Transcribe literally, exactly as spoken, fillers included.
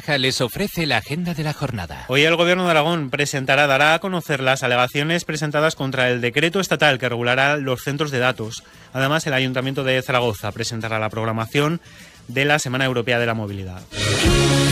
Unicaja les ofrece la agenda de la jornada. Hoy el Gobierno de Aragón presentará, dará a conocer las alegaciones presentadas contra el decreto estatal que regulará los centros de datos. Además, el Ayuntamiento de Zaragoza presentará la programación de la Semana Europea de la Movilidad.